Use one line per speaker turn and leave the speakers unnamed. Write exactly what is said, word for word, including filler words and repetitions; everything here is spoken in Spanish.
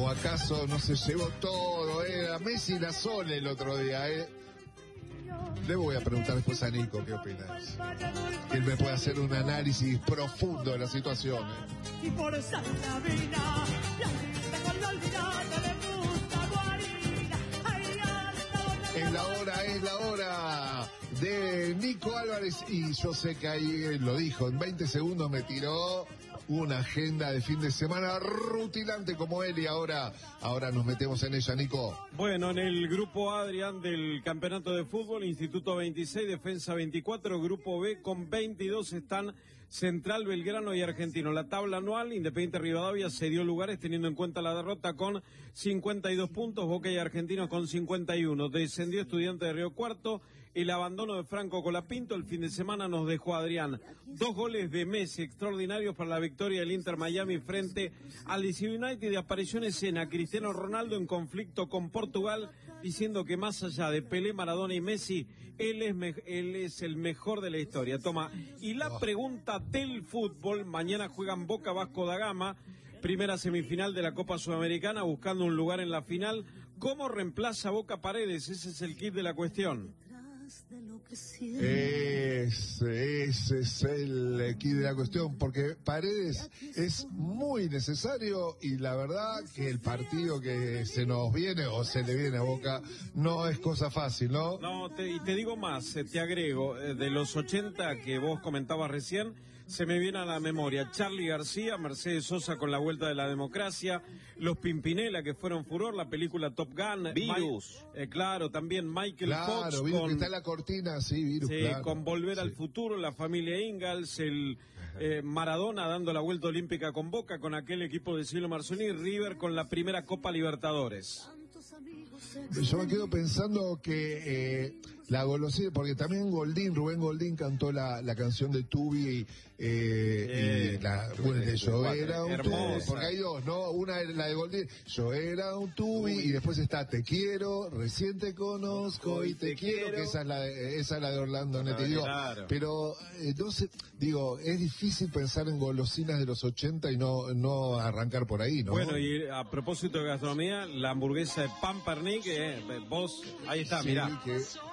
acaso no se llevó todo, era eh? Messi la Sole el otro día, eh. Le voy a preguntar después a Nico qué opinas. Que él me puede hacer un análisis profundo de la situación, eh.
Y por esa la vida, con la olvidada le gusta guarida.
Es la hora, es la hora de Nico Álvarez, y yo sé que ahí él lo dijo, en veinte segundos me tiró una agenda de fin de semana rutilante como él, y ahora, ahora nos metemos en ella, Nico.
Bueno, en el grupo A, Adrián, del campeonato de fútbol, Instituto veintiséis, Defensa veinticuatro, grupo B con veintidós están Central, Belgrano y Argentino. La tabla anual, Independiente Rivadavia se dio lugares teniendo en cuenta la derrota con cincuenta y dos puntos, Boca y Argentino con cincuenta y uno. Descendió Estudiante de Río Cuarto, el abandono de Franco Colapinto el fin de semana nos dejó, Adrián, dos goles de Messi extraordinarios para la victoria del Inter Miami frente al D C United. Apareció en escena Cristiano Ronaldo en conflicto con Portugal, diciendo que más allá de Pelé, Maradona y Messi, él es, me él es el mejor de la historia. Toma, y la pregunta del fútbol, mañana juegan Boca Vasco da Gama, primera semifinal de la Copa Sudamericana, buscando un lugar en la final. ¿Cómo reemplaza Boca Paredes? Ese es el kit de la cuestión.
Ese, ese es el kit de la cuestión, porque Paredes es muy necesario, y la verdad que el partido que se nos viene o se le viene a Boca no es cosa fácil, ¿no?
No, te, y te digo más, te agrego, de los ochenta que vos comentabas recién, se me viene a la memoria Charly García, Mercedes Sosa con la vuelta de la democracia, los Pimpinela que fueron furor, la película Top Gun,
Virus,
Mike, eh, claro, también Michael
claro,
Fox
Virus,
con,
que está en la cortina, sí, Virus,
sí,
claro,
con Volver
sí.
al Futuro, la familia Ingalls, el eh, Maradona dando la vuelta olímpica con Boca, con aquel equipo de Cielo Marzoni, River con la primera Copa Libertadores.
Yo me quedo pensando que eh, la golosina, porque también Goldín, Rubén Goldín cantó la, la canción de Tubi y, eh, eh, y la bueno, de Yo era un Tubi, porque hay dos, ¿no? Una es la de Goldín, Yo era un Tubi, y después está Te quiero, recién te conozco y te, te quiero, quiero, que esa es la de, esa es la de Orlando Netti, digo,
claro.
Pero eh, no sé, digo, es difícil pensar en golosinas de los ochenta y no, no arrancar por ahí, ¿no?
Bueno, y a propósito de gastronomía, la hamburguesa de Pampernick, eh, vos, ahí está,
sí,
mirá.
Que